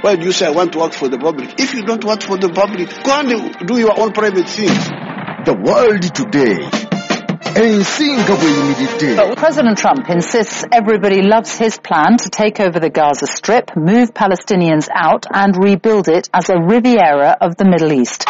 Why do you say I want to work for the public? If you don't work for the public, go and do your own private things. The world today. President Trump insists everybody loves his plan to take over the Gaza Strip, move Palestinians out and rebuild it as a Riviera of the Middle East.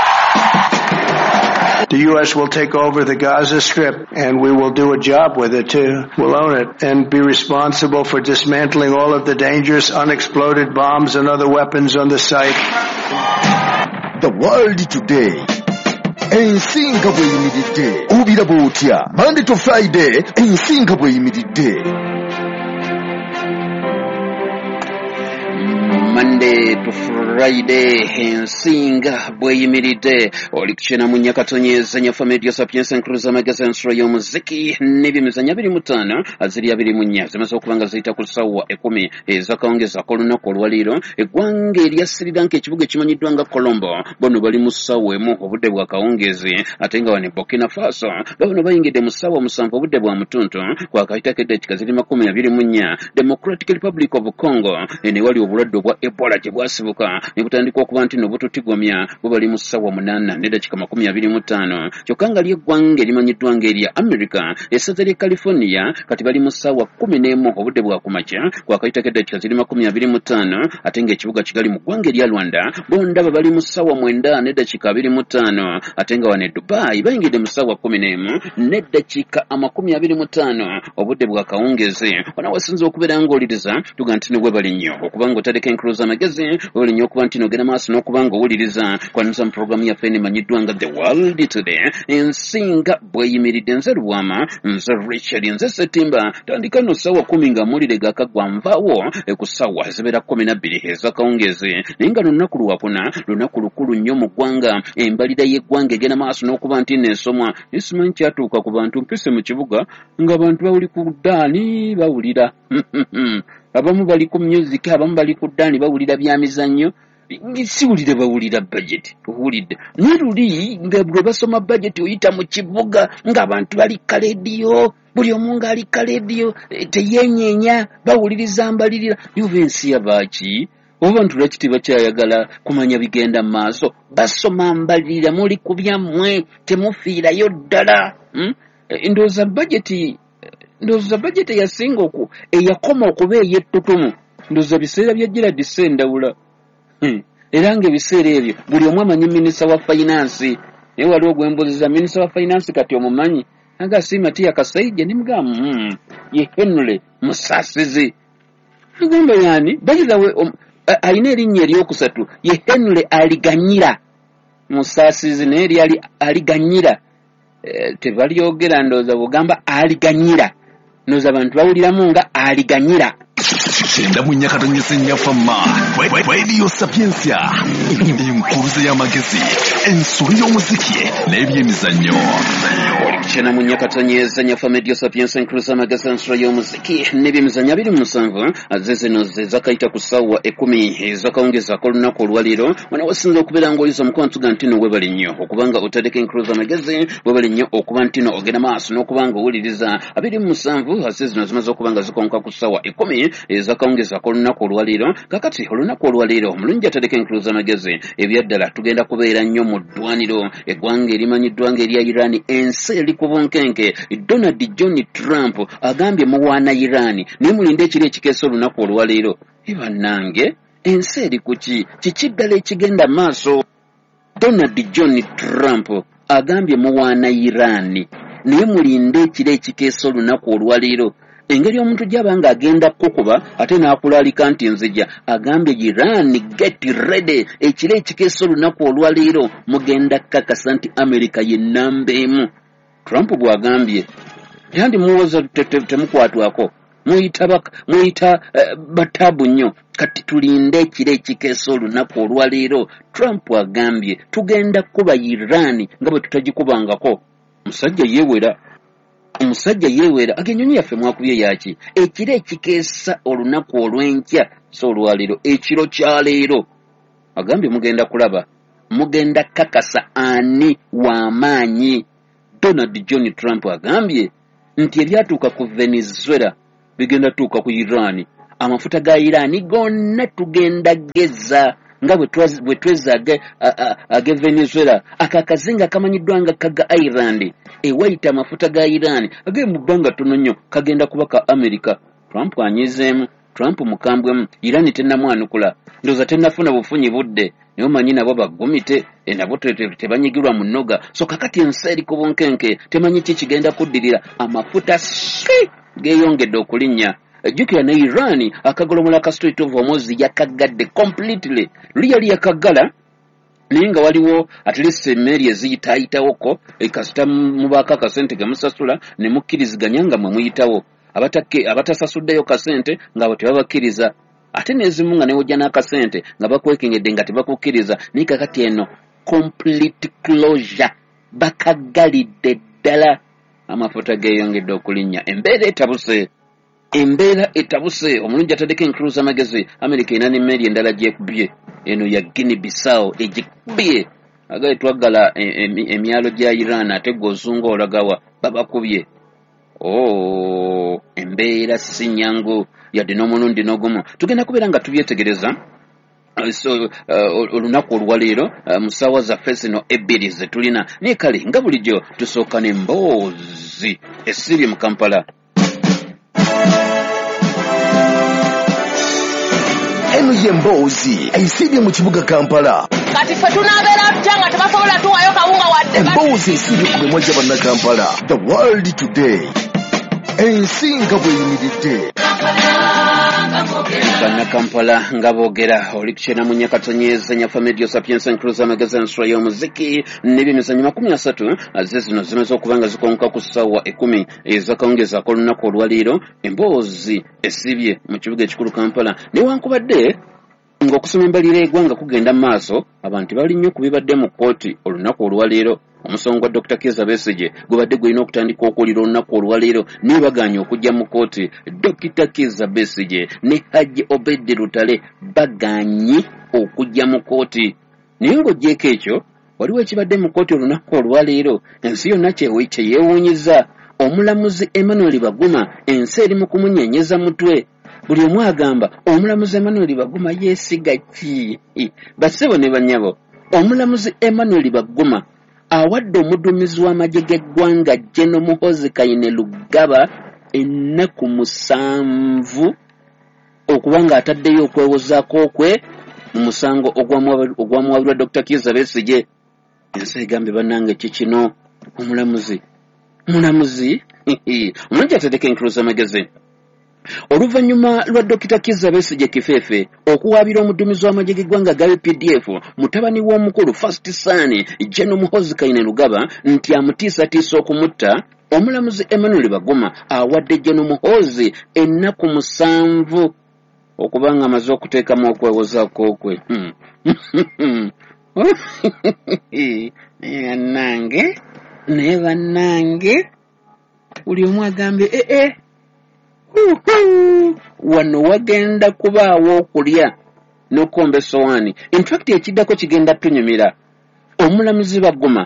The U.S. will take over the Gaza Strip, and we will do a job with it, too. We'll own it and be responsible for dismantling all of the dangerous unexploded bombs and other weapons on the site. The world today. Ensinga bweyimiridde obiraba otya Monday to Friday ensinga bweyimiridde Monday to Friday ensinga bweyimiridde oli kuchena mu Nyakatonyeza nyafa Media Sapiens Encruza magazine nsura y'omuziki n'ebyemizanya 25 aziri 24 zimaze okubanga ziyita ku ssaawa 10 ezakawungeza kolunaku olwaliiro eggwanga erya Sri Lanka ekibuga ekimanyiddwa nga Colombo bono bali mu ssaawa emu obudde bwa kawungezi ate nga wano Burkina Faso bono bayingidde mu ssaawa 7 obudde bwa mutuntu kwakayita keddakiika ziri 24 Democratic Republic of Congo ene wali obulwadde obwa Ebola gye bwasibuka ne butandika okuba nti no bututigomya bubali mu ssaawa 8 n'eddakiika 25 kyokka nga ly'eggwanga erimanyiddwa ng'erya America essaza ly'e California kati bali mu ssaawa 11 obudde bwa kumakya kwakayitako eddakiika ziri 25 ate ng'ekibuga kigali mu ggwanga erya Rwanda bondaba bali mu ssaawa 9 n'eddakiika 25 ate nga wano e Dubai bayingidde mu ssaawa 11 n'eddakiika 25 obudde bwa kawungezi wano wasinza okubeera ng'owuliriza tuga nti ne webali nnyo okuba ng'otadeko Encruza magazine webali nnyo okuba nti n'ogenda maaso n'okuba ng'owuliriza kwanisa mu programu yaffe emanyiddwa nga The World Today ensinga bweyimiridde nze Lwama nze Richard nze Setimba tandika no ssaawa 10 nga mulire gakagwa nvaawo ku ssaawa zibeera 12 ez'akawungezi naye nga lunaku lwakuna lunaku lukulu nnyo mu ggwanga embalira y'eggwanga egenda maaso n'okuba nti neesomwa nesimanyi kyatuuka ku bantu mpise mu kibuga ng'abantu bawuli ku ddaani bawulira abamu bali ku music abamu bali ku ddaani bawulira bya mizannyo siwulire bawulira budget owulidde neruli nga bwe basoma budget oyita mu kibuga ng'abantu bali kalediyo buli omu ng'ali kalediyo teyenyeenya bawuliriza mbalirira yuva ensi yabaaki oba bantu lwaki tebakyayagala kumanya bigenda mu maaso basoma mbalirira muli ku byammwe temufiirayo ddala ndowooza budget yasinga eyakoma okuba ey'ettutumu ndowooza biseera bya Gerald Sendawula era ng'ebiseera ebyo buli omu amanyi minisita wa finance naye waliwo gwembuzizza minisita wa finance kati omumanyi anga siima tiyakasaije nimugamba ye Henry Musasizi nigamba yani bayizawe alina erinnya eryokusatu ye Henry Aliganyira Musasizi naye lyali Aliganyira tebalyogera ndowooza bugamba Aliganyira ndowooza abantu bawuliramu nga Aliganyira Chenda mu Nyakatonyeza nnyafama Radio Sapiensia Encruza y'amagezi ensuri y'omuziki n'ebyemizannyo chena mu Nyakatonyeza nyafa Media Sapiens Encruza magazine ensura y'omuziki n'ebyemizannyo 27 azezeno zakayita ku ssaawa 10 ezakawungeza kolunaku olwaliiro wana wasinza okubeera ng'oliza mukwano tuga ntino webali nnyo okubanga otadeko Encruza magazine webali nnyo okuba ntino ogenda maaso n'okubanga owuliriza 27 azezeno zimaze okuba nga zikonka ku ssaawa 10 ezakawungeza kolunaku olwaliiro kakati olunaku olwaliiro omulungi atadeko Encruza magazine ebyaddala tugenda kubeera nnyo mu ddwaniro eggwanga erimanyiddwa ng'erya Iran ensi eri ku bunkenke Donald John Trump agambye muwaana Iran naye mulinde ekiri ekikeesa olunaku olwaleero ebannange ensi eri ku kiki ddala ekigenda maaso Donald John Trump agambye muwaana Iran naye mulinde ekiri ekikeesa olunaku olwaleero engeri omuntu gy'abanga agenda kukuba ate n'akulaalika nti nzija agambye Iran get ready ekiro ekikeesa olunaku olwaleero mugenda kakasa nti America ye nnamba emu Trump bw'agambye yandi muwoza temukwatwako muyita batabu nnyo kati tulinde ekiro ekikeesa olunaku olwaleero Trump agambye tugenda kuba Iran nga bwe tutagikubangako omusajja yeewera agenyonyi yaffe mwakubye yaki ekiro ekikeesa olunaku olw'enkya so olwaleero ekiro kya leero agambye mugenda kulaba mugenda kakasa ani w'amaanyi Donald John Trump agambye nti ebyatuuka ku Venezuela bigenda tuuka ku Iran amafuta ga Iran gonna tugenda geza nga bwe tweza age Venezuela akakazinga kamanyiddwa nga kaga Ireland ewayita amafuta ga Iran age mu bbanga tono nnyo kagenda kuba ka America. Trump anyizeemu, Trump mukambwemu, Iran tennamwanukula ndoza tennafuna bufunyi budde naye omanyi nabo baggumite nabo tebanyigirwa mu nnoga so kakati ensi eri ku bunkenke temanyi ki kigenda kuddirira amafuta geeyongedde okulinnya. Jjukira ne Iran akagolomola ka Strait of Hormuz yakagadde completely liyali yakagala naye nga waliwo at least emmeri eziyitayitawoko ekasita mubaako akasente gemusasula ne mukkiriziganya nga mwe muyitawo abatasasuddeyo kasente ngabo tebabakkiriza ate n'ezimu nga newojja n'akasente nga bakwekengedde nga tebakukkiriza naye kakati eno complete closure bakagalidde ddala amafuta geeyongedde okulinnya. Embeera etabuse omulungi ataddeko enkuluza amagezi Amerika erina n'emmeri endala gyekubye eno ya Guinea Bissau egikubye agaye twaggala emyalo gya Iran ate gozunga olagawa babakubye. Embeera si nyangu yadde n'omulundi n'ogumu tugenda kubeera nga tubyetegereza olunaku olwaleero mu ssaawa zaffe zino ebbiri ze tulina naye kale nga bulijjo tusooka n'emboozi esiri mu Kampala. eno y'emboozi esiri mu kibuga Kampala. Kati ffe tunaabeera tutya nga tebasobola tuwayo kawunga wadde. Emboozi esiri ku bemwa gya bannakampala. The World Today. Ensinga bweyimiridde. Bannakampala nga boogera oli kukyena mu Nyakatonnyeza Nyafa Media Sapiens Nkuluza Magazine ensula y'omuziki n'ebyemizannyo 30 ze zino zimaze okuba nga zikonka ku ssaawa 10 ez'akawungezaako olunaku olwaleero. Emboozi esibye mu kibuga ekikulu Kampala newankubadde ng'okusoma embalira eggwanga kugenda mu maaso abantu bali nnyo ku bibadde mu kkooti olunaku olwaleero. Omusongo gwa Dr. Kizza Besigye gubadde gulina okutandika okuwulira olunaku olwaleero naye baganye okujja mu kkooti. Dr. Kizza Besigye ne Hajji Obed Lutale baganye okujja mu kkooti naye ng'oggyeko ekyo waliwo ekibadde mu kkooti olunaku olwaleero ensi yonna kyeyeewuunyiza. Omulamuzi Emmanuel Baguma ensi eri mu kumunyenyeza mutwe. Buli omu agamba omulamuzi Emmanuel Baguma yeesiga ki? Bassebo ne bannyabo, omulamuzi Emmanuel Baguma awadde omuduumizi w'amagye g'eggwanga General Muhoozi Kainerugaba ennaku 7 okuba ng'ataddeyo okwewozaako kwe mu musango ogwamuwabirwa Dr. Kizza Besigye. Ensi egambye bannange kikino omulamuzi omulungi ataddeko Nkuluza Magazine. Oluvannyuma lwa Dr. Kizza Besigye Kifeefe okuwaabira omuduumizi w'amagye g'eggwanga ga UPDF mutabani w'omukulu First Son General Muhoozi Kainerugaba nti amutiisatiisa okumutta, omulamuzi Emmanuel Baguma awadde General Muhoozi ennaku 7 okuba nga amaze okuteekamu okwewozaako kwe. Naye bannange buli omu agambye wano wagenda kubaawo okulya n'okomba essowaani. In fact ekiddako kigenda tunyumira. Omulamuzi Baguma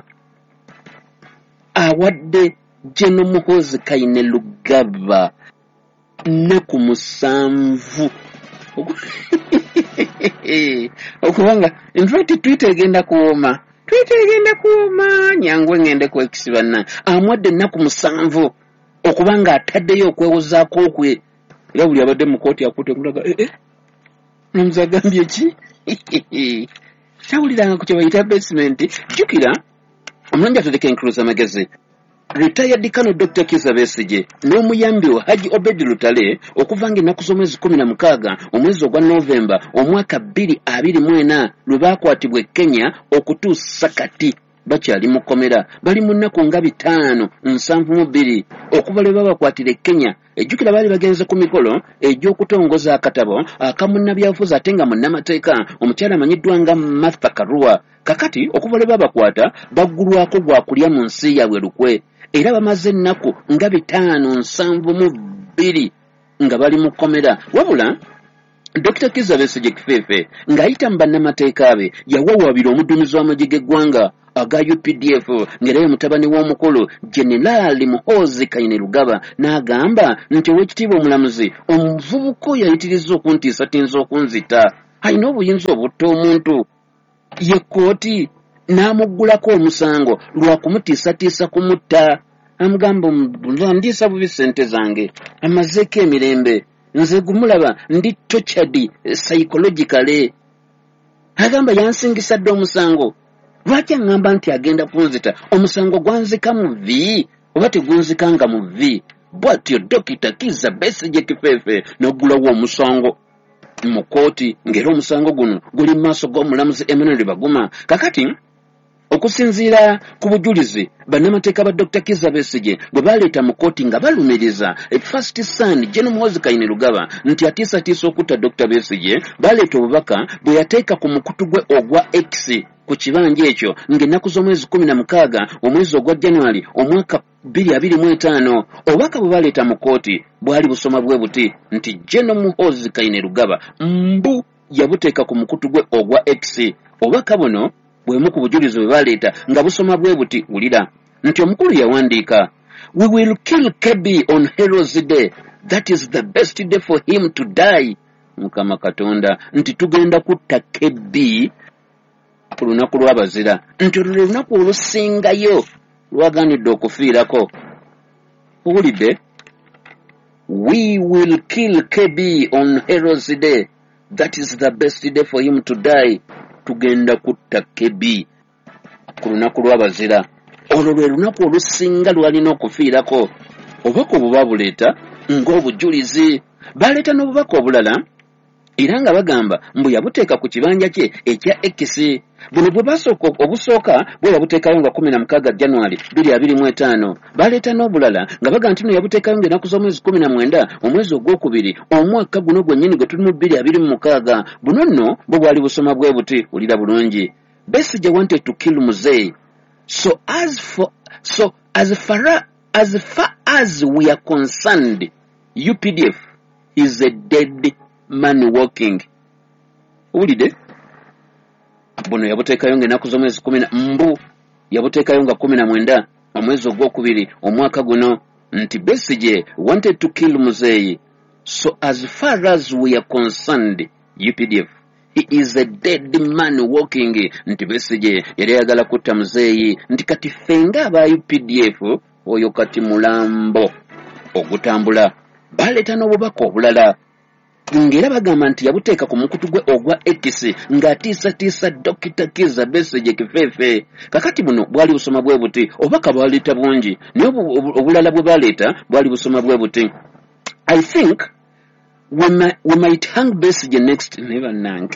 awadde General Muhoozi Kainerugaba nnaku 7 okubanga in fact Twitter egenda kuwooma nyangu ngende kwekisiba nna amwadde ennaku 7 okubanga ataddeyo okwewozaako kwe. Era buli abadde mu kkooti akutte kulaga omuzi agambye ki? Tawuliranga ku kye bayita basement. Jjukira omulungi ataddeko Nkuluza Magazine retired Colonel Dr. Kizza Besigye n'omuyambi we Hajji Obed Lutale okuva ng'ennaku z'omwezi 16 omwezi ogwa Novemba omwaka 2024 lwe baakwatibwa e Kenya okutuusa kati bakyali mu kkomera. Bali mu nnaku nga 572 okuva lwe babakwatira e Kenya. Ejjukira baali bagenze ku mikolo egy'okutongoza akatabo akamunnabyabufuzi ate nga munnamateeka omukyala amanyiddwa nga Martha Karua. Kakati okuva lwe babakwata baggulwako gwa kulya mu nsi yaabwe lukwe era bamaze ennaku nga 572 nga bali mu kkomera. Wabula Dr. Kizza Besigye Kifeefe ng'ayita mu bannamateeka be yawawaabira omuduumizi w'amagye g'eggwanga aga UPDF ng'era ye mutabani w'omukulu Jenerali Muhoozi Kainerugaba n'agamba nti Oweekitiibwa Omulamuzi omuvubuka oyo ayitirizza okuntiisatiinza okunzita alina obuyinza obutta omuntu ye kkooti n'amuggulako omusango lwa kumutiisatiisa kumutta amugamba ndiisa bubi ssente zange amazeeko emirembe nze gumulaba ndi tortured psychologically agamba yansingisa dde omusango lwaki aŋŋamba nti agenda kunzita omusango gwanzika mu vi oba tegunzikanga mu vi bw'atyo Dr. Kizza Besigye Kifeefe n'oggulawo omusango mu kkooti ng'era omusango guno guli mu maaso g'omulamuzi Emmanuel Baguma kakati okusinziira ku bujulizi bannamateeka ba Dr. Kizza Besigye bwe baleeta mu kkooti nga balumiriza First Son General Muhoozi Kainerugaba nti atiisatiisa okutta Dr. Besigye baleeta obubaka bwe yateeka ku mukutu gwe ogwa X ku kibanja ekyo ng'ennaku z'omwezi 16 omwezi ogwa January omwaka 2025 obubaka bwe baleeta mu kkooti bwali busoma bwe buti nti General Muhoozi Kainerugaba mbu yabuteeka ku mukutu gwe ogwa X obubaka buno bwemu ku bujulizi bwe baleeta nga busoma bwe buti wulira nti omukulu yawandiika we will kill Kebi on Heroes Day that is the best day for him to die Mukama Katonda nti tugenda kutta Kebi ku lunaku lw'abazira nti olwo lunaku olusingayo lwaganidde okufiirako owulidde we will kill Kebi on Heroes Day that is the best day for him to die tugenda kutta Kebi ku lunaku lw'abazira olwo lwe lunaku olusinga lwalina okufiirako obubaka obwo babuleeta ng'obujulizi baleeta n'obubaka obulala era nga bagamba mbu yabuteeka ku kibanja kye ekya X buno bwe basooka obusooka bwe yabuteekayo nga 16 January 2025 baleeta n'obulala nga bagamba nti no yabuteekayo ng'ennaku z'omwezi 19 omwezi ogwokubiri omwaka guno gwennyini gwe tuli mu 2026 buno nno bwe bwali busoma bwe buti wulira bulungi Besigye wanted to kill Muzeeyi so as far as we are concerned UPDF is a dead man walking owulidde buno yabuteekayo ng'ennaku z'omwezi 10 mbu yabuteekayo nga 19 omwezi ogwokubiri omwaka guno nti Besigye wanted to kill Muzeeyi so as far as we are concerned UPDF he is a dead man walking nti Besigye yali ayagala kutta Muzeeyi nti kati fenga aba UPDF oyo kati mulambo ogutambula baleeta n'obubaka obulala ng'era bagamba nti yabuteeka ku mukutu gwe ogwa X ng'atiisatiisa Dr. Kizza Besigye Kifeefe kakati buno bwali busoma bwe buti obubaka bwaleeta bungi naye obulala bwe baleeta bwali busoma bwe buti I think we might hang Besigye next never nang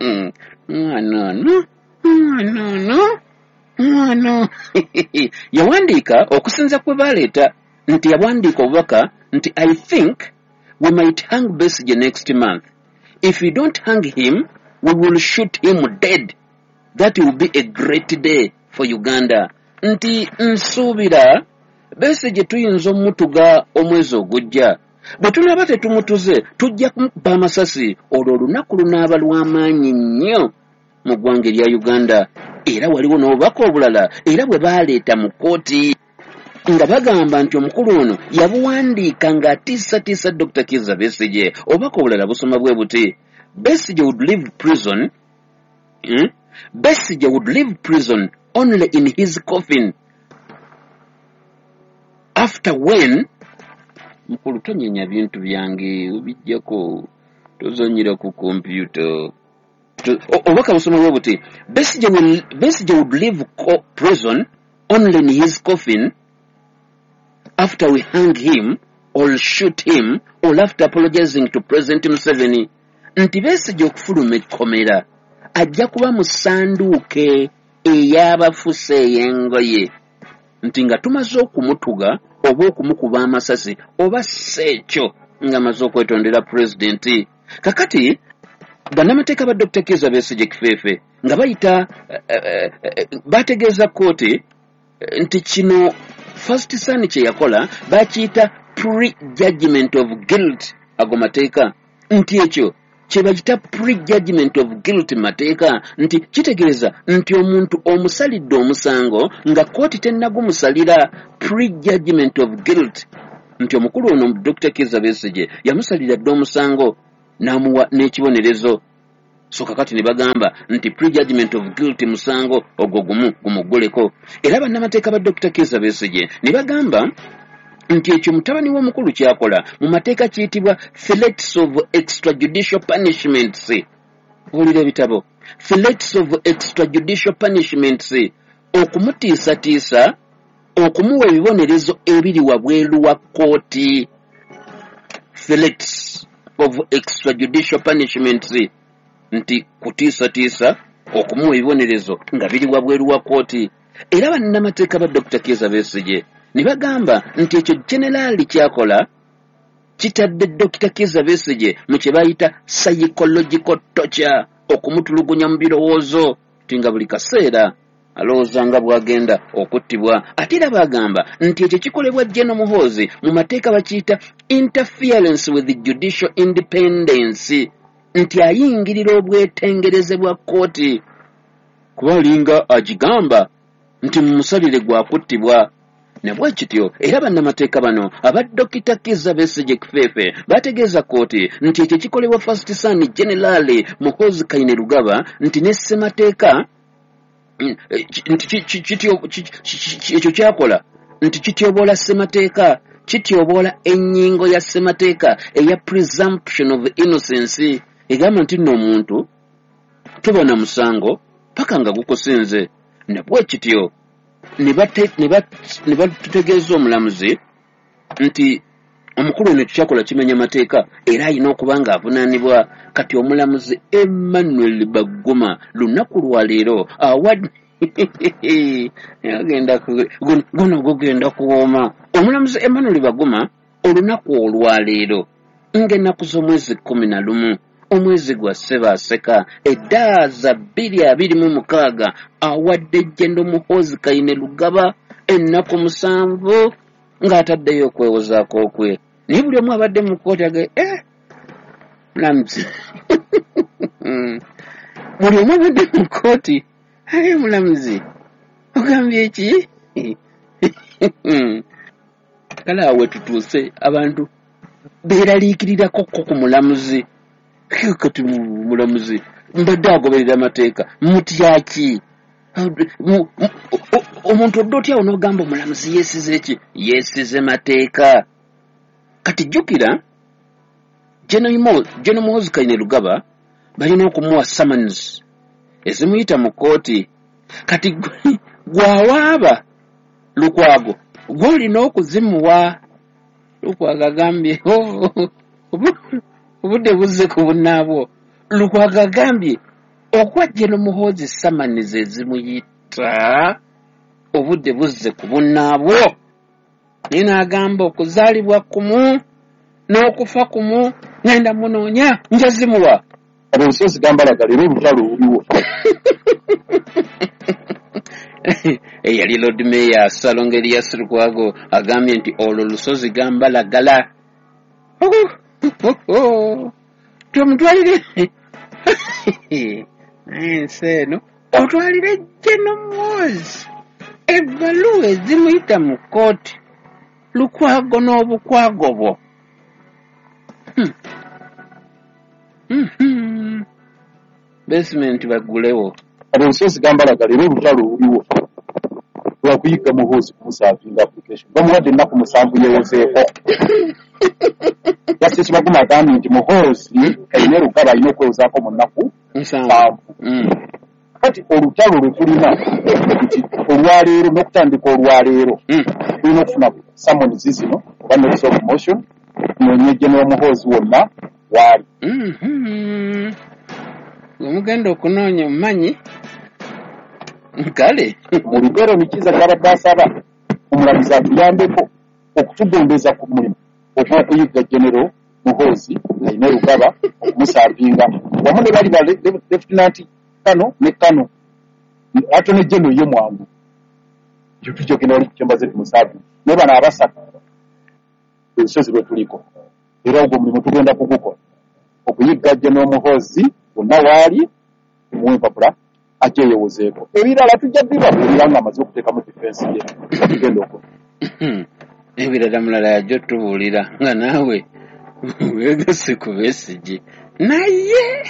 no yawandiika okusinza kwe baleeta nti yawandiika obubaka nti I think we might hang Besigye next month. If we don't hang him, we will shoot him dead. That will be a great day for Uganda. Nti nsuubira Besigye tuyinza omutuga omwezi ogujja. Bwe tunaba tetumutuze tujja kumukuba amasasi olwo olunaku lunaaba lw'amaanyi nnyo mu ggwanga erya Uganda. Era waliwo n'obubaka obulala era bwe baleeta mu kkooti nga bagamba nti omukulu ono yabuwandiika ng'atiisatiisa Dr. Kizza Besigye obubaka obulala busoma bwe buti Besigye would leave prison Besigye would leave prison only in his coffin after when mukulu tonyenya bintu byange obijjako tozonyera ku kompyuta obubaka busoma bwe buti Besigye would leave prison only in his coffin after we hang him or shoot him or after apologizing to President Museveni nti Besigye okufuluma ekkomera ajja kuba mu ssanduuke ey'abafuuse ey'engoye nti nga tumaze okumutuga oba okumukuba amasasi oba seekyo nga maze okwetondera pulezidenti kakati bannamateeka ba Dr. Kizza Besigye Kifeefe nga bayita bategeeza kkooti nti kino First Son kye yakola bakiyita pre-judgment of guilt ago mateeka nti ekyo kye bayita pre-judgment of guilt mateeka nti kitegeeza nti omuntu omusalidde omusango nga kooti tennagumusalira pre-judgment of guilt nti omukulu ono Dr. Kizza Besigye yamusalira dde omusango n'amuwa n'ekibonerezo so kakati ne bagamba nti pre-judgment of guilt musango ogwo gumu gumugguleko era bannamateeka ba Dr. Kizza Besigye ne bagamba nti ekyo mutabani w'omukulu kyakola mu mateeka kiyitibwa threats of extrajudicial punishments olira ebitabo threats of extrajudicial punishments okumutiisatiisa okumuwa ebibonerezo ebiri wabweru wa kooti threats of extrajudicial punishments nti kutiisatiisa okumuwa ebibonerezo nga biri wabweru wa kooti era bannamateeka ba Dr. Kizza Besigye ne bagamba nti ekyo generali kyakola kitadde Dr. Kizza Besigye mu kye bayita psychological torture okumutulugunya mu birowoozo tinga buli kaseera alowooza nga bwagenda okuttibwa ate era bagamba nti ekyo kikolebwa General Muhoozi mu mateeka bakiyita interference with the judicial independence nti ayingirira obwetengereze bwa kooti kuba alinga agigamba nti mumusalire gwa kuttibwa nabwe kityo era bannamateeka bano aba Dr. Kizza Besigye Kifeefe bategeeza kooti nti ekyo kikolebwa First Son General Muhoozi Kainerugaba nti ne ssemateeka ekyo kyakola nti kityoboola ssemateeka kityoboola ennyingo ya ssemateeka eya presumption of innocence egamba nti nno omuntu toba na musango paka nga gukusinze nabwe kityo ne batutegeeza omulamuzi nti omukulu ono kyakola kimenya mateeka era alina okuba nga avunaanibwa kati omulamuzi Emmanuel Baguma lunaku lwaleero guno gugenda kuwooma omulamuzi Emmanuel Baguma olunaku olwaleero ng'ennaku z'omwezi 11 omwezi gwa Ssebaaseka eddaaza 226 awadde General Muhoozi Kainerugaba ennaku 7 ng'ataddeyo okwewozaako okwe naye buli omu abadde mu kooti age mulamuzi buli omu abadde mu kooti mulamuzi ogambye eki kale awo wetutuuse abantu beeraliikirirako ku mulamuzi kati mulamuzi mbadde agoberera amateeka mutyaki omuntu odde otyawo n'ogamba omulamuzi yeesize eki yeesize mateeka kati jjukira General Muhoozi Kainerugaba balina okumuwa summons ezimuyita mu kooti kati gwawaaba Lukwago gw'olina okuzimuwa Lukwago agambye obudde buzze ku bunnaabwo Lukwago agambye okuwa General Muhoozi summons ezimuyita obudde buzze ku bunnaabwo naye n'agamba okuzaalibwa kumu n'okufa kumu ngenda munoonya njazimuwa Olusozi gambalaga leero olutalo luliwo eyali Lord Mayor Salongo Elias Lukwago agambye nti olwo lusozi gambalagala tomutwalire ensi eno otwalire General Muhoozi ebbaluwa ezimuyita mu kooti Lukwago n'obukwago bwo basement bagulewo Olusozi gambalaga leero olutalo luliwo lwakuyiga Muhoozi kumusaavinga application bamuwadde ennaku 7 yeewozeeko Justice Baguma agambye nti Muhoozi Kainerugaba alina okwewozaako mu nnaku 7 kati olutalo lwe tulina nti olwaleero n'okutandika olwaleero tulina okufuna summons zino oba notice of motion noonye General Muhoozi wonna waali omugenda okunoonya omumanyi kale mu lugero Nikiza kyabadde asaba omulamuzi atuyambeko okutugombeza ku mulimu ogw'okuyigga General Muhoozi Kainerugaba okumusaavinga wamu ne bali ba Lieutenant Kano ne Kano ate ne General ye mwangu tujogenda wali kukyembaze tumusaavinga naye bano abasatu olusozi lwe tuliko era ogwo omulimu tugenda kugukola okuyigajja n'omuhozi bonna waali muwe empapula ajeyewozeeko ebirala tujja bibabuulira nga amaze okuteekamu difensi ye nga tugenda okuva ebirala mulala yajja otubuulira nga naawe wegase ku Besigye naye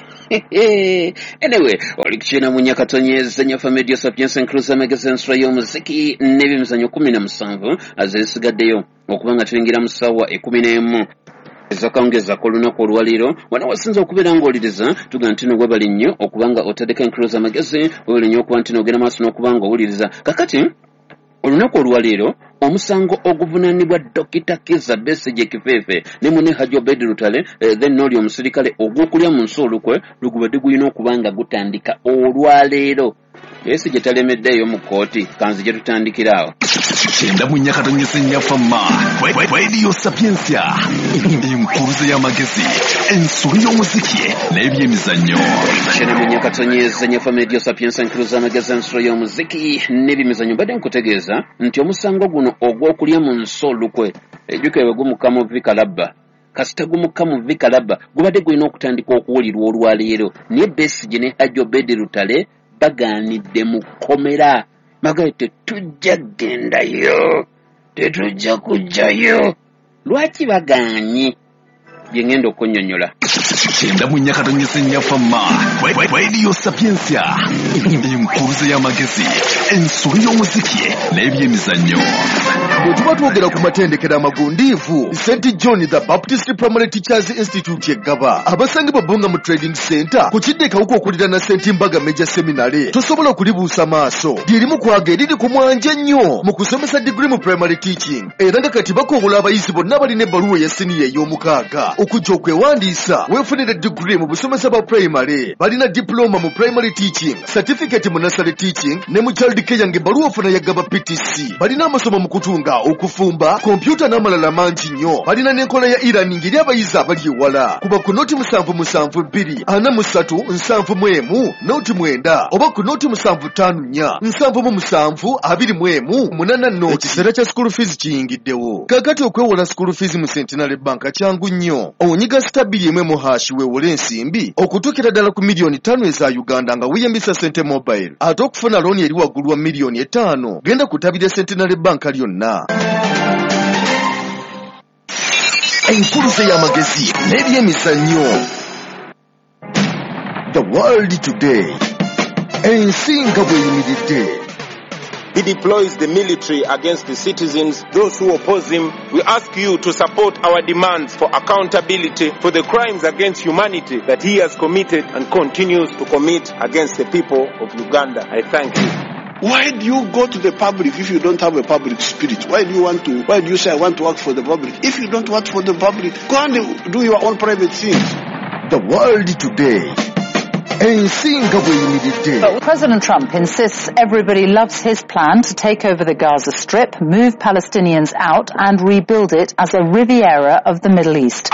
anyway oli kukyena mu Nyakatonnyeza Nyafa Media Sapiens Encruza Magazine ensula y'omuziki n'ebyemizannyo 17 azesigaddeyo okuba nga tuyingira mu ssaawa 11 ezakawungezako olunaku olwaleero wano wasinza okubeera ng'owuliriza tuga nti no webali nnyo okuba nga otaddeko Encruza Magazine webali nnyo okuba nti n'ogenda maaso n'okuba nga owuliriza kakati olunaku olwaleero omusango oguvunaanibwa Dr. Kizza Besigye Kifeefe ne munne Hajji Obed Lutale then n'oli omusirikale ogw'okulya mu nsi olukwe lugubadde gulina okuba nga gutandika olwaleero Besigye talemeddeeyo mu kkooti kanzi gye tutandikira awo Kyenda mu Nyakatonnyeza Nyafa Radio Sapiensia enkuluze y'amagezi ensula y'omuziki n'ebyemizannyo kyenda mu Nyakatonnyeza Nyafa Media Sapiens Encruza Magazine ensula y'omuziki n'ebyemizannyo badde nkutegeeza nti omusango guno ogw'okulya mu nsi olukwe ejjuke bwe gumuka mu Vikalaba kasita gumuka mu Vikalaba gubadde gulina okutandika okuwulirwa olwaleero naye Besigye ne Hajji Obed Lutale bagaanidde mu kkomera magaye tetujja gendayo tetujja kujjayo lwaki bagaanye bye ngenda okunnyonnyola Kyenda mu Nyakatonnyeza Nyafa Radio Sapiensia enkuluze y'amagezi ensula y'omuziki n'ebyemizannyo bwe tuba twogera ku matendekero amagundiivu St. John the Baptist Primary Teachers Institute eggaba abasangibwa Bunga mu Trading Center ku kiddekawuka okulira na St. Mbaga Major Seminary tosobola okulibuusa maaso lyerimu kwaga eriri ku mwanja nnyo mu kusomesa degree mu primary teaching era nga kati bakobola abayizi bonna balina ebbaluwa ya siniya ey'omukaaga okujja okwewandiisa weefunire degree mu busomesa bwa primary balina diploma mu primary teaching certificate mu nursery teaching ne mu child care ng'ebbaluwa ofuna yaggaba PTC balina amasomo mu kutunga okufumba kompyuta n'amalala mangi nnyo balina n'enkola ya e-learning eri abayizi abali ewala kuba ku noti 7724371 noti 9 oba ku noti 7547721 ekiseera kya school fees kiyingiddewo kakati okwewola school fees mu Centenary Bank kyangu nnyo onyiga stabili emwe mu hashi weewole ensimbi okutuukira ddala ku miliyoni 5 eza Uganda nga weeyambisa Sente Mobile ate okufuna looni eri waggulu wa miliyoni 5 genda kutabira Centenary Bank lyonna enkuluze y'amagezi n'ebyemizannyo The World Today ensinga bweyimiridde. He deploys the military against the citizens, those who oppose him. We ask you to support our demands for accountability for the crimes against humanity that he has committed and continues to commit against the people of Uganda. I thank you. Why do you go to the public if you don't have a public spirit? Why do you say I want to work for the public? If you don't work for the public, go and do your own private things. The World Today. But President Trump insists everybody loves his plan to take over the Gaza Strip, move Palestinians out and rebuild it as a Riviera of the Middle East.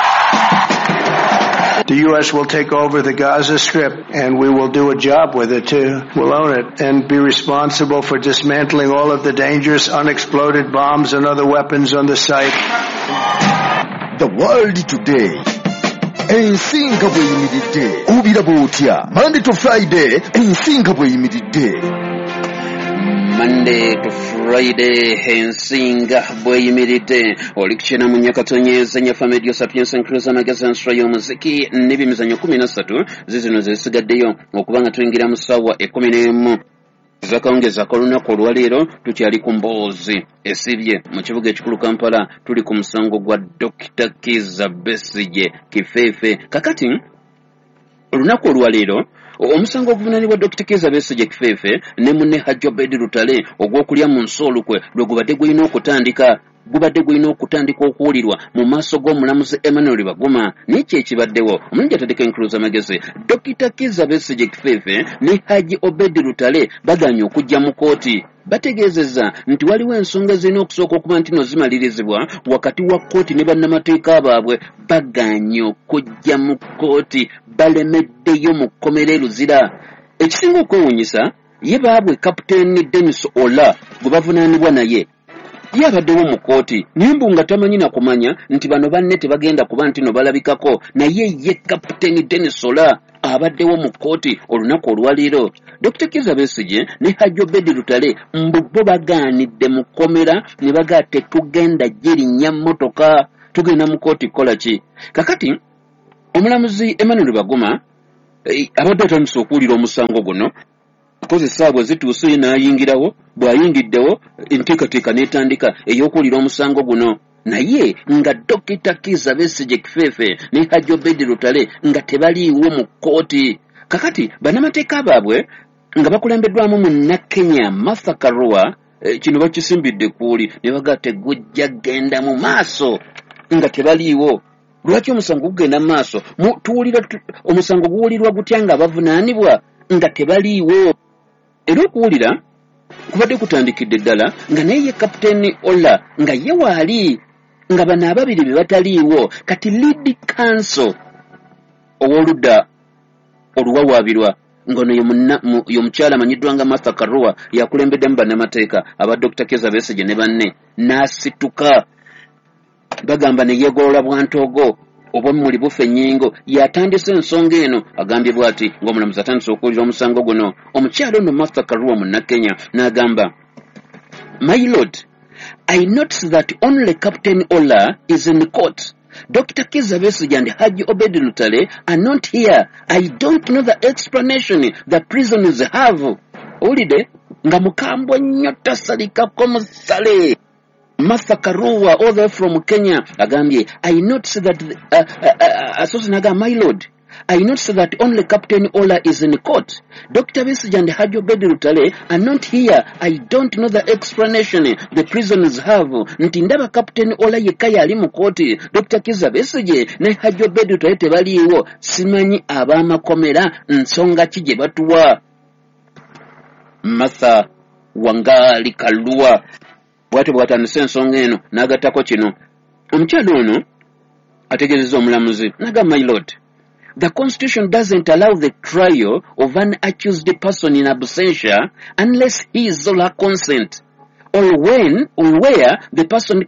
The U.S. will take over the Gaza Strip, and we will do a job with it, too. We'll own it and be responsible for dismantling all of the dangerous unexploded bombs and other weapons on the site. The World Today. Ensinga bweyimiridde obira bwotya Monday to Friday ensinga bweyimiridde Monday to Friday ensinga bweyimiridde oli kukyena mu Nyakatonnyeza Nyafa Media Sapiens Encruza Magazine ensula y'omuziki n'ebyemizannyo 13 zizino zesigaddeyo okuba nga tuyingira mu ssaawa 11 zakawungezako olunaku olwaleero tukyali ku mboozi esibye mu kibuga ekikulu Kampala tuli ku musango gwa Dr. Kizza Besigye Kifeefe kakati olunaku olwaleero omusango oguvunaanibwa Dr. Kizza Besigye Kifeefe ne munne Hajji Obed Lutale ogw'okulya mu nsi olukwe lwe gubadde gulina okutandika okuwulirwa mu maaso g'omulamuzi Emmanuel Baguma n'ekyo ekibaddewo omulungi ataddeko Encruza Magazine Dr. Kizza Besigye Kifeefe ne Hajji Obed Lutale baganye okujja mu kooti bategeezezza nti waliwo ensonga zirina okusooka okuba nti no zimalirizibwa wakati wa kkooti ne bannamateeka baabwe baganye okujja mu kkooti balemeddeyo mu kkomera eruzira ekisinga okwewuunyisa ye baabwe Kapiteeni Dennis Ola gwe bavunaanibwa naye yabaddewo mu kooti nimbu nga tamanyi na kumanya nti bano banne tebagenda kuba nti no balabikako naye ye kapiteni Dennis Ola abaddewo mu kooti olunaku olwaleero. Dr. Kizza Besigye ne Hajji Obedi Lutale mbubbo bagaanidde mu kkomera ne bagaa tetugenda gyelinnya mmotoka tugenda mu kooti kukola ki. Kakati omulamuzi Emmanuel Baguma abadde atandise okuwulira omusango guno akozesa bwe zituuse n'ayingirawo bw'ayingiddewo enteekateeka n'etandika ey'okuwulira omusango guno naye nga Dr. Kizza Besigye Kifeefe ne Hajji Obedi Lutale nga tebaliiwo mu kkooti. Kakati bannamateeka baabwe nga bakulembeddwamu Munnakenya Martha Karua kino bakisimbidde kuuli ne bagaa tegujja genda mu maaso nga tebaliiwo. Lwaki omusango gugenda mu maaso? Tuwulira omusango guwulirwa gutya nga bavunaanibwa nga tebaliiwo? Era okuwulira kubadde kutandikidde ddala nga naye ye kapiteeni Ola nga ye waali nga bano ababiri be bataliiwo. Kati lead counsel ow'oludda oluwawaabirwa ngono y'omukyala amanyiddwa nga Martha Karua yakulembeddemu bannamateeka aba Dr. Kizza Besigye ne banne n'asituka bagamba ne yeegolola bwantoogo obw'emmuli bufe ennyingo yatandise ensonga eno agambye bw'ati ng'omulamuzi atandise okuwulira omusango guno. Omukyala ono Martha Karua Munnakenya n'agamba, My Lord, I notice that only Captain Ola is in court. Dr. Kizza Besigye and Hajji Obedi Lutale are not here. I don't know the explanation the prisoners have. Olide nga mukambwe nnyo tasalikako musale. Martha Karua all the way from Kenya agambye, I notice that My Lord, I notice that only Captain Ola is in court. Dr. Besigye and Hajji Obedi Lutale are not here. I don't know the explanation the prisoners have. Nti ndaba Captain Ola yekka yali mu kooti, Dr. Kizza Besigye ne Hajji Obedi Lutale tebaliiwo. Simanyi ab'amakomera nsonga ki gye batuwa. Martha Wangali Kalua bw'atyo bw'atandise ensonga eno n'agattako kino. Omukyala ono ategeezezza omulamuzi n'agamba, My Lord, the Constitution doesn't allow the trial of an accused person in absentia unless he is or her consent, or where the person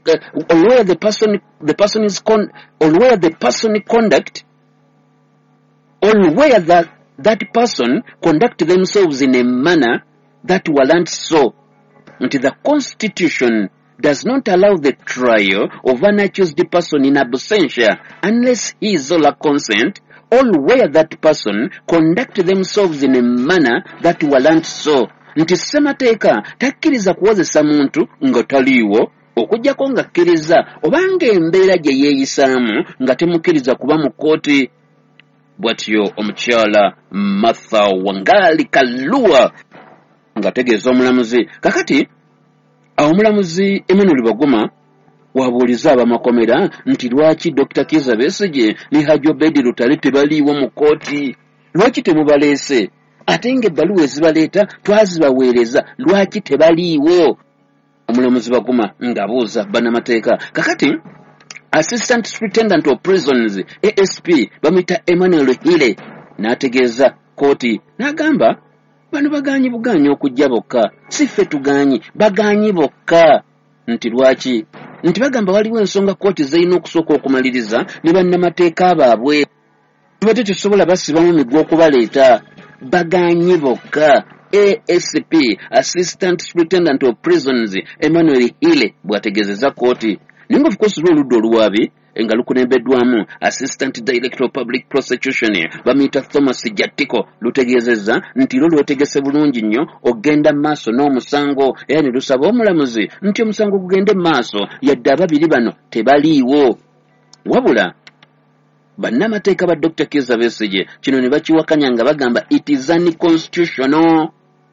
conduct themselves in a manner that warrants so. Until the Constitution does not allow the trial of an accused person in absentia unless he is or her consent, or where that person conduct themselves in a manner that warrants so. Nti ssemateeka takkiriza kuwozesa muntu nga taliiwo okuggyako nga kkiriza obanga embeera gye yeeyisaamu nga temukkiriza kuba mu kkooti. Bw'atyo omukyala Martha Wangali Kalua nga tegeeza omulamuzi. Kakati omulamuzi Emmanuel Baguma wabuuliza ab'amakomera nti lwaki Dr. Kizza Besigye ne Hajji Obedi Lutale tebaliiwo mu kkooti? Lwaki temubaleese? Ate ng'ebbaluwa ezibaleeta twazibaweereza, lwaki tebaliiwo? Omulamuzi Baguma ng'abuuza bannamateeka. Kakati Assistant Superintendent of Prisons ASP bamuyita Emmanuel Hile n'ategeeza kkooti n'agamba, bano bagaanyi bugaanyi okujja bokka, si ffe tugaanyi, bagaanyi bokka. Nti lwaki? Nti bagamba waliwo ensonga kkooti zirina okusooka okumaliriza ne bannamateeka baabwe. Tubadde tetusobola basibamu migwa okubaleeta. Bagaanyi bokka. ASP Assistant Superintendent of Prisons Emmanuel Hile bw'ategeezezza kkooti. Naye nga of course lw'oludda oluwaabi nga lukulembeddwamu Assistant Director of Public Prosecution bamuyita Thomas Jatiko lutegeezezza nti lwo lwetegese bulungi nnyo ogenda maaso n'omusango era ne lusaba omulamuzi nti omusango gugende maaso yadde ababiri bano tebaliiwo. Wabula bannamateeka ba Dr. Kizza Besigye kino ne bakiwakanya nga bagamba it is unconstitutional.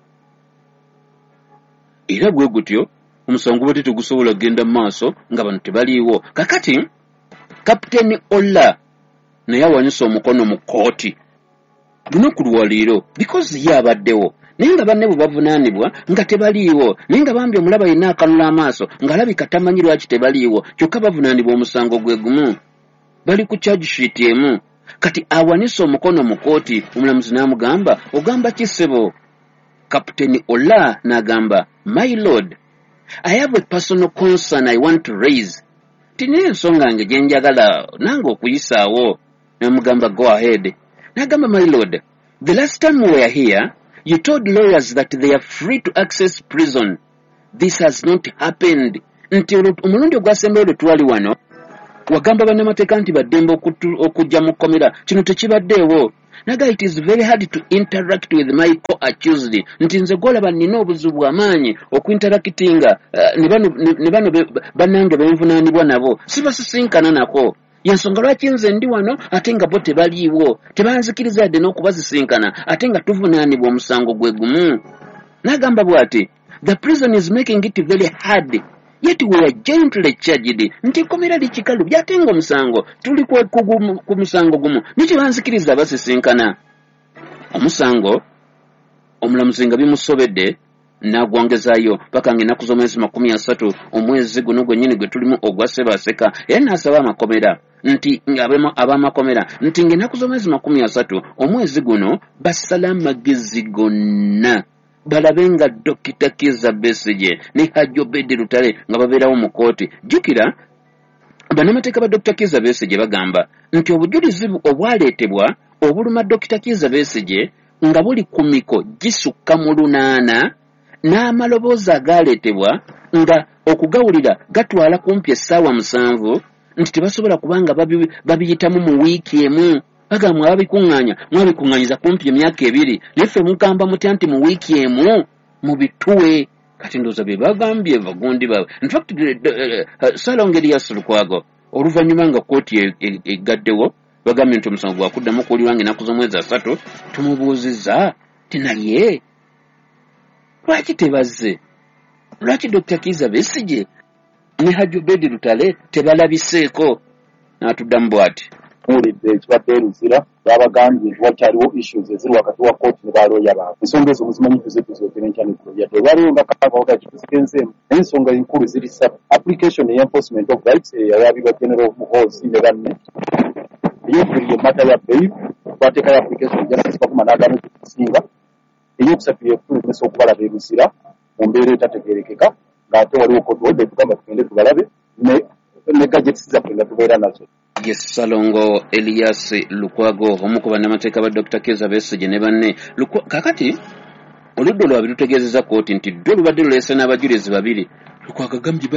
Era bwe gutyo omusango bwe tegusobola kugenda maaso nga bano tebaliiwo. Kakati Kapiteeni Ola naye awanise omukono mu kkooti lunaku lwaleero because ye abaddewo naye nga banne bwe bavunaanibwa nga tebaliiwo, naye nga bambi omulaba yenna akanula amaaso ng'alabika tamanyi lwaki tebaliiwo, kyokka bavunaanibwa omusango gwe gumu, bali ku charge sheet emu. Kati awanise omukono mu kkooti, omulamuzi n'amugamba, ogamba ki ssebo? Kapiteeni Ola n'agamba, My Lord, I have a personal concern I want to raise. Tine ensonga nge gyenjagala nange okuyisaawo. Namugamba go ahead. Nagamba my lord, the last time we were here, you told lawyers that they are free to access prison. This has not happened. Nti omulundi ogwasembayo twali wano, wagamba bannamateeka nti baddembe okujja mu kkomera. Kino tekibaddeewo. Naga it is very hard to interact with my co-accused. Nti nze gwolaba nina obuzibu bw'amaanyi okuinteractinga ne bano bannange benvunaanibwa nabo. Sibasisinkana nako. Yensonga lwaki nze ndi wano ate nga bo tebaliiwo. Tebanzikiriza yadde n'okubasisinkana ate nga tuvunaanibwa omusango gwe gumu. Nagamba bw'ati, the prison is making it very hard. Yet we are gently charged. Nti komera likikalu byatenga omusango tuli ku musango gumu nikibanzikiriza basisinkana omusango omulamuzi nga bimusobedde n'agwongezaayo paka ng'ennaku z'omwezi 30 omwezi guno gwennyini gwe tulimu ogwa Ssebaseka era n'asaba amakomera nti ab'amakomera nti ng'ennaku z'omwezi 30 omwezi guno basala amagezi gonna balabe nga Dr. Kizza Besigye ne Hajji Obedi Lutale nga babeerawo mu kooti. Jjukira bannamateeka ba Dr. Kizza Besigye bagamba nti obujulizi obwaleetebwa obuluma Dr. Kizza Besigye nga buli ku miko gisukka mu 8 n'amaloboozi agaaleetebwa nga okugawulira gatwala kumpi essaawa 7 nti tebasobola kubanga babiyitamu mu wiiki emu. Bagamba mwabikuŋŋaanyiza kumpi emyaka 2 neffe mugamba mutya nti mu wiiki emu mu bituwe kati ndowooza be bagambye bagundi baabwe. In fact Salongo Elias Lukwago oluvannyuma nga kooti egaddewo bagambye nti omusango gwakuddamu okuwulirwa ng'ennaku z'omwezi 3 tumubuuzizza tinaye lwaki tebazze, lwaki Dr. Kizza Besigye ne Hajji Obedi Lutale tebalabiseeko. N'atuddamu bw'ati tuwulidde ekibadde eruzira babagambye nti wakyaliwo issues eziri wakati wa kooti ne balooya baabwe. Ensonga ezo muzimanyi tuzetuzoogera enkya yadde olwaliwo nga kakabaga kituzigenzeemu naye ensonga enkulu ziri 7. Application enforcement of rights eyayabibwa General Muhoozi ne banne eyokubiri emmata ya bail twateekayo application Justice Bakuma n'agaana okusinga eyokusatu yefulemesa okubalaba eruzira mu mbeera etategeerekeka ng'ate waliwo kooti odde tugamba tugende tubalabe ne gadgets zaffe nga tubeera nazo. Yes, Salongo Elias Lukwago omu ku bannamateeka ba Dr. Kizza Besigye ne banne. Kakati oludda lwabiri lutegeezezza kooti nti ddwe lubadde luleese n'abajulizi 2. Lukwago agambye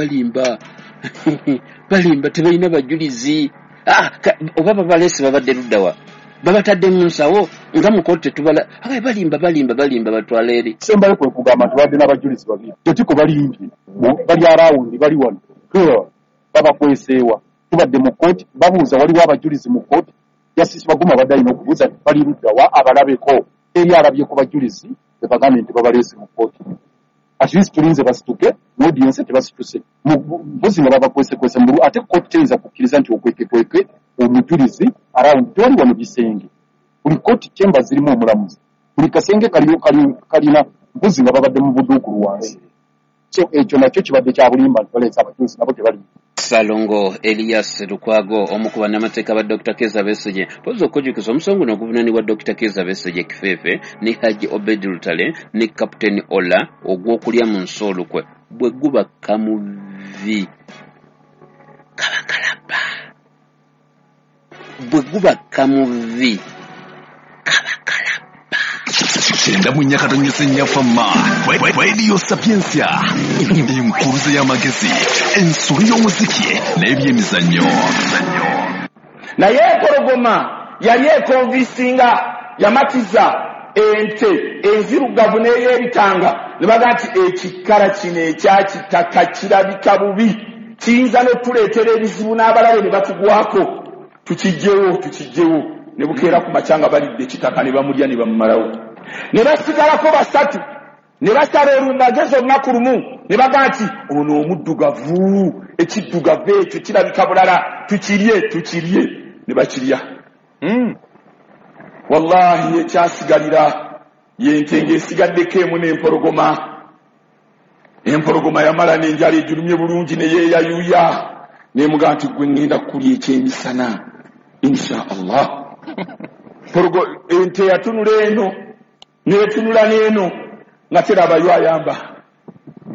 balimba tebalina bajulizi. Oba babaleese babadde luddawa babatadde mu nsawo nga mu kooti tetubala balimba batwala eri. Sembayo kwe kugamba nti badde n'abajulizi 2 tetiko balimbye bali arawundi bali wano babakweseewa tubadde mu kooti babuuza waliwo abajulizi mu kooti. Justice Baguma badde alina okubuuza nti bali luddawa abalabeko eri alabye ku bajulizi bebagambye nti babaleese mu kooti. At least tulinze basituke n'audience tebasituse mbuzi nga babakwesekwese mulu ate kooti teyinza kukkiriza nti okwekekweke omujulizi arawundi tewali wano bisenge. Buli kooti chamber zirimu omulamuzi buli kasenge kalina mbuzi nga babadde mu buduukulu wansi. So ekyo nakyo kibadde kya bulimba nti baleese abajulizi nabo tebali. Salongo Elias Lukwago omu ku bannamateeka ba Dr. Kizza Besigye poza okujjukiza omusango n'oguvunaanibwa Dr. Kizza Besigye Kifeefe ne Hajji Obedi Lutale ne Captain Ola ogw'okulya mu nsoolukwe bwe guba kamuvi kabakalaba bwe guba kamuvi kabakalaba Shenda munyakatonyesa nnyafama Radio Sapiensia enkuruze y'amagezi ensolo y'omuziki n'ebyemizannyo. Naye empologoma yali ekonvisinga yamatiza ente enzirugavu n'ey'ebitanga ne baga nti ekikala kino ekyakitaka kirabika bubi kiyinza n'otuleetera ebizibu n'abalabe ne batugwako tukijjewo ne bukeera ku makyanga balidde ekitaka ne bamulya ne bamumalawo ne basigalako 3 ne basala olunagezi olunaku lumu ne baga nti ono omuddugavu ekiddugavu ekyo kirabika bulala tukirye ne bakirya. Wallahi ekyasigalira yente ng'esigaddeko emu n'empologoma yamala n'enjala ejulumye bulungi ne yeeyayuuya nemuga nti gwe ngenda kulya ekyemisana insha Allah. Ente yatunula eno netunula n'eno nga terabayo ayamba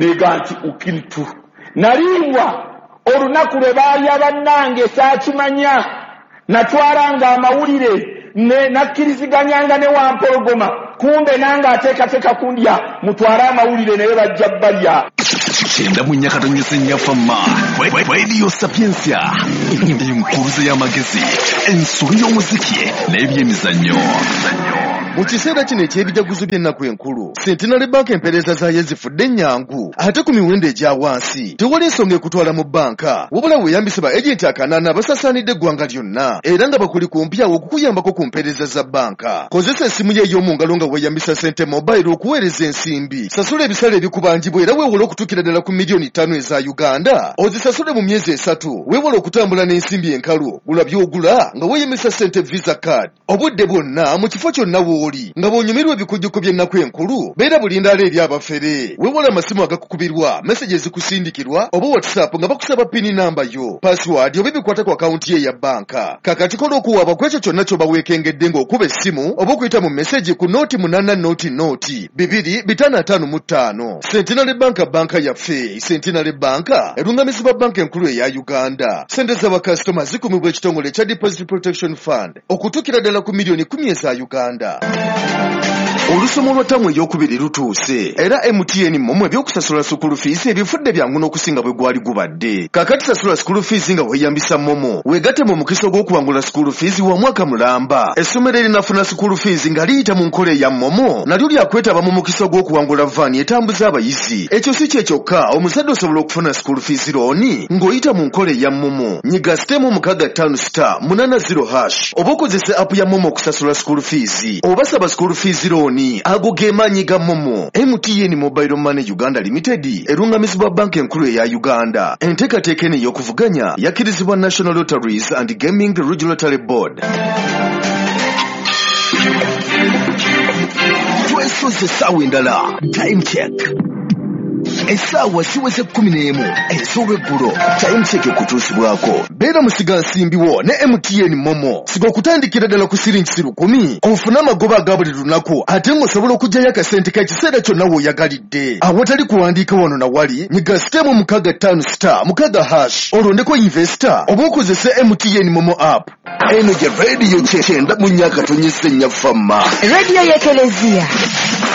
nega nti ukiritu naliwa olunaku lwe baalya bannange saakimanya natwalanga amawulire nakkiriziganyanga ne Wampologoma kumbe nanga ateekateeka kundya mutwale amawulire naye bajja balya Chenda munyakatonyesa nyafama Radio Sapiensia Enkuruze y'amagezi ensolo y'omuziki n'ebyemizannyo. Mu kiseera kino eky'ebijaguzo by'ennaku enkulu Centenary Bank empeereza zaayo zifudde nnyangu ate ku miwendo egya wansi tewali ensonga ekutwala mu banka wabula weeyambise ba agenti akanaana basasaanidde eggwanga lyonna era nga bakuli kumpyawo okukuyambako ku mpeereza za banka. Kozesa essimu ye ey'omu ngalo nga weeyambisa Sente Mobile okuweereza ensimbi. Sasula ebisale ebikubangibwa era weewole okutuukira ddala ku miliyoni 5 eza Uganda. Ozisasule mu myezi 3 weewole okutambula n'ensimbi enkalu. Gula by'ogula nga weeyambisa Sente Visa Card. Obudde bwonna mu kifo kyonna w'oli nga bw'onyumirwa ebikujjuko by'ennaku enkulu beera bulindaala eri abafere. Weewole amasimu agakukubirwa, message ezikusindikirwa oba WhatsApp nga bakusaba pini namba yo, password oba ebikwata ku akaunti ye ya banka. Kakati kola okuwaaba ku ekyo kyonna ky'oba weekengedde ng'okuba essimu oba okuyita mu message ku nooti 8 nooti 2555. Centenary Banka yaffe. Centenary Banka erungamizibwa banka enkulu eya Uganda. Sente z'abakasitoma zikumibwa ekitongole ekya Deposit Protection Fund okutuukira ddala ku miliyoni 10 eza Uganda. Olusomo lwa ttamu eryokubiri lutuuse era MTN mmwe ebyokusasula school fees ebifudde byangu n'okusinga bwe gwali gubadde. Kakati sasula school fees nga weeyambisa Momo weegatte mu mukisa gw'okuwangula school fees wa mwaka mulamba. Essomero erinafuna school fees nga liyita mu nkola eya Momo nalyo lyakwetaba mu mukisa gw'okuwangula vaani etambuza abayizi. Ekyo si kye kyokka omuzadde osobola okufuna school fees looni ng'oyita mu nkola eya Momo. Nyiga *5*880# oba okozese app ya Momo okusasula school fees oba saba school fees looni ago gemanyi ga Momo. MTN Mobile Money Uganda Limited erungamizibwa banka enkulu eya Uganda. Enteekateeka eno ey'okuvuganya yakkirizibwa National Lotteries and Gaming Regulatory Board. Twesoze essaawa endala time check. Essaawa ziweze 11 ez'olweggulo time check ekutuusibwako. Beera musiga nsimbiwo ne MTN Momo siga okutandikira ddala ku siringi 10 ofune amagoba aga buli lunaku ate ng'osobola okuggyayo akasente k'ekiseera kyonna w'oyagalidde. Awatali kuwandiika wano na wali nyiga *656# olondeko investor oba okozese MTN Momo app. Eno gye Radio Chenda mu nnyakatonyesa ennyafama. Radio y'Ekelezia.